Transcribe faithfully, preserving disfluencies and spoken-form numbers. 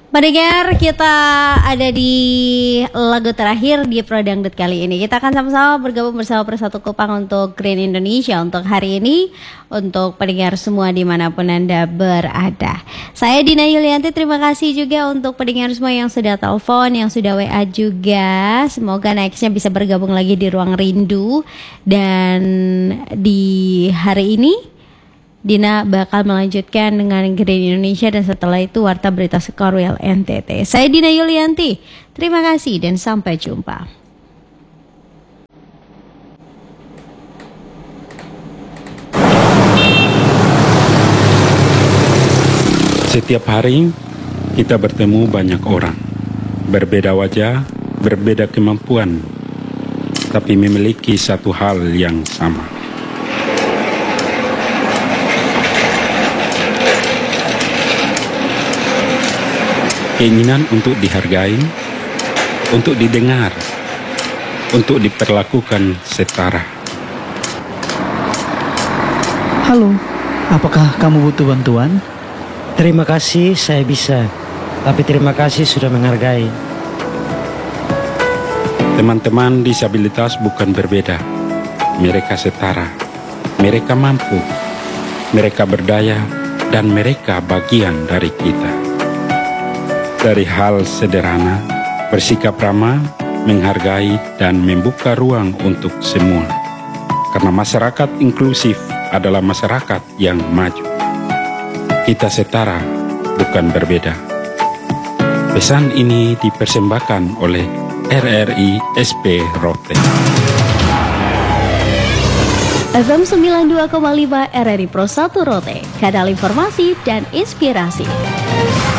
Pendengar, kita ada di lagu terakhir di Pro Dangdut kali ini. Kita akan sama-sama bergabung bersama Persatu Kupang untuk Green Indonesia untuk hari ini, untuk pendengar semua dimanapun Anda berada. Saya Dina Yulianti, terima kasih juga untuk pendengar semua yang sudah telepon, yang sudah W A juga. Semoga nextnya bisa bergabung lagi di Ruang Rindu. Dan di hari ini Dina bakal melanjutkan dengan Green Indonesia dan setelah itu Warta Berita Sekorwil N T T. Saya Dina Yulianti, terima kasih dan sampai jumpa. Setiap hari kita bertemu banyak orang, berbeda wajah, berbeda kemampuan, tapi memiliki satu hal yang sama. Keinginan untuk dihargai, untuk didengar, untuk diperlakukan setara. Halo, apakah kamu butuh bantuan? Terima kasih, saya bisa. Tapi terima kasih sudah menghargai. Teman-teman disabilitas bukan berbeda. Mereka setara. Mereka mampu. Mereka berdaya. Dan mereka bagian dari kita. Dari hal sederhana, bersikap ramah, menghargai, dan membuka ruang untuk semua. Karena masyarakat inklusif adalah masyarakat yang maju. Kita setara, bukan berbeda. Pesan ini dipersembahkan oleh R R I S P Rote. F M sembilan puluh dua koma lima R R I Pro satu Rote, kanal informasi dan inspirasi.